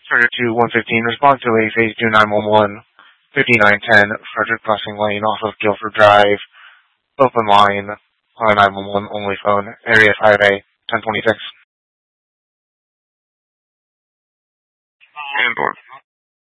Circuit 2 115, respond to a phase 2 911, 5910, Frederick Crossing Lane off of Guilford Drive, open line, 911 only phone, area 5A, 1026. Airborne.